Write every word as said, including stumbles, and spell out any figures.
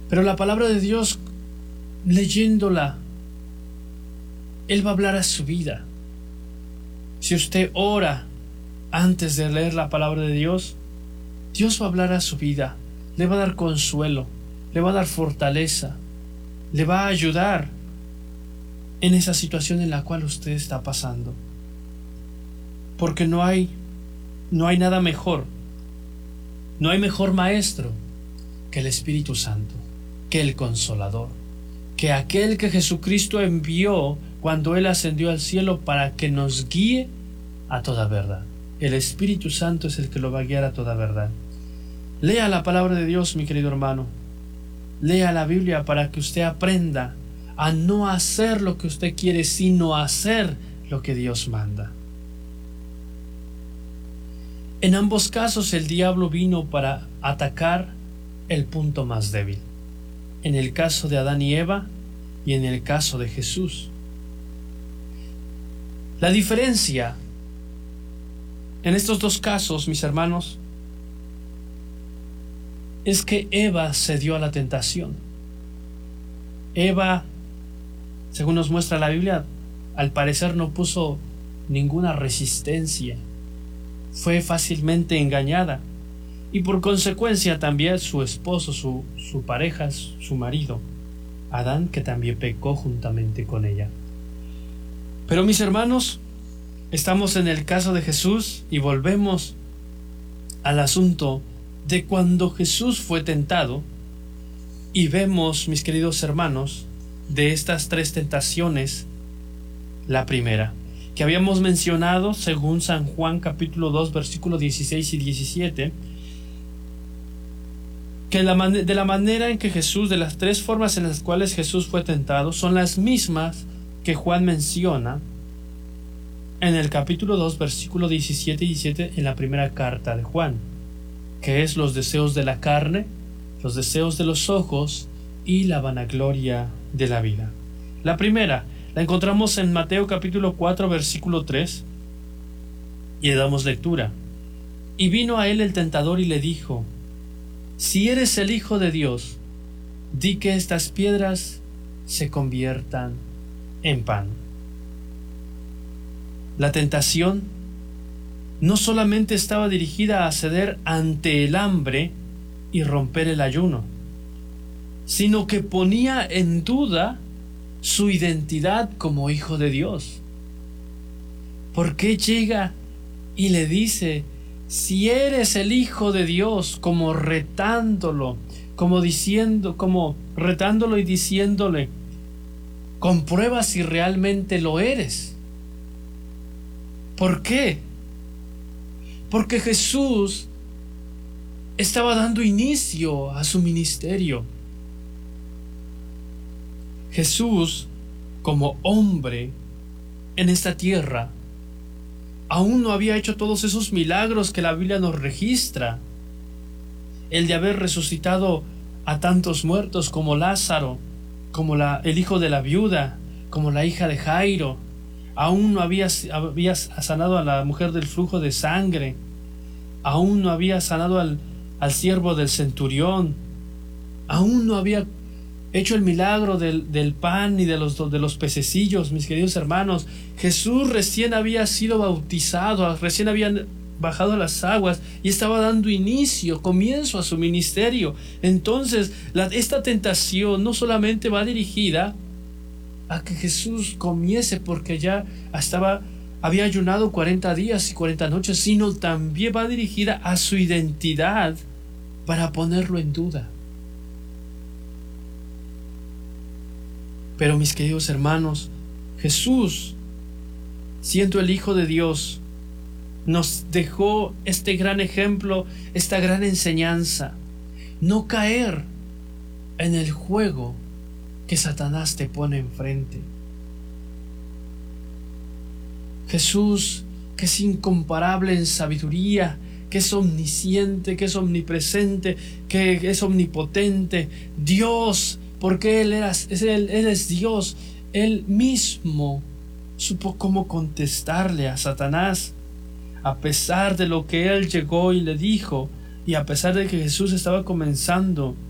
Pero la palabra de Dios, leyéndola, Él va a hablar a su vida. Si usted ora antes de leer la palabra de Dios, Dios va a hablar a su vida, le va a dar consuelo, le va a dar fortaleza, le va a ayudar en esa situación en la cual usted está pasando. Porque no hay, no hay nada mejor, no hay mejor maestro que el Espíritu Santo, que el Consolador, que aquel que Jesucristo envió cuando Él ascendió al cielo para que nos guíe a toda verdad. El Espíritu Santo es el que lo va a guiar a toda verdad. Lea la palabra de Dios, mi querido hermano. Lea la Biblia para que usted aprenda a no hacer lo que usted quiere, sino a hacer lo que Dios manda. En ambos casos el diablo vino para atacar el punto más débil. En el caso de Adán y Eva y en el caso de Jesús. La diferencia en estos dos casos, mis hermanos, es que Eva cedió a la tentación. Eva, según nos muestra la Biblia, al parecer no puso ninguna resistencia. Fue fácilmente engañada. Y por consecuencia también su esposo, su, su pareja, su marido, Adán, que también pecó juntamente con ella. Pero mis hermanos, estamos en el caso de Jesús y volvemos al asunto de cuando Jesús fue tentado y vemos, mis queridos hermanos, de estas tres tentaciones, la primera, que habíamos mencionado según San Juan capítulo dos, versículos dieciséis y diecisiete, que la man- de la manera en que Jesús, de las tres formas en las cuales Jesús fue tentado, son las mismas que Juan menciona en el capítulo dos, versículos diecisiete y diecisiete en la primera carta de Juan, que es los deseos de la carne, los deseos de los ojos y la vanagloria de la vida. La primera la encontramos en Mateo capítulo cuatro, versículo tres, y le damos lectura. Y vino a él el tentador y le dijo: si eres el Hijo de Dios, di que estas piedras se conviertan en pan. La tentación no solamente estaba dirigida a ceder ante el hambre y romper el ayuno, sino que ponía en duda su identidad como Hijo de Dios. ¿Por qué llega y le dice: si eres el Hijo de Dios, como retándolo, como diciendo, como retándolo y diciéndole, comprueba si realmente lo eres? ¿Por qué? Porque Jesús estaba dando inicio a su ministerio. Jesús, como hombre en esta tierra, aún no había hecho todos esos milagros que la Biblia nos registra. El de haber resucitado a tantos muertos como Lázaro, como la, el hijo de la viuda, como la hija de Jairo. Aún no había, había sanado a la mujer del flujo de sangre. Aún no había sanado al, al siervo del centurión. Aún no había hecho el milagro del, del pan y de los, de los pececillos, mis queridos hermanos. Jesús recién había sido bautizado, recién habían bajado a las aguas y estaba dando inicio, comienzo a su ministerio. Entonces, la, esta tentación no solamente va dirigida a que Jesús comience porque ya estaba, había ayunado cuarenta días y cuarenta noches, sino también va dirigida a su identidad para ponerlo en duda. Pero mis queridos hermanos, Jesús, siendo el Hijo de Dios, nos dejó este gran ejemplo, esta gran enseñanza: no caer en el juego que Satanás te pone enfrente. Jesús, que es incomparable en sabiduría, que es omnisciente, que es omnipresente, que es omnipotente, Dios, porque Él, era, es él, él es Dios, Él mismo supo cómo contestarle a Satanás, a pesar de lo que Él llegó y le dijo, y a pesar de que Jesús estaba comenzando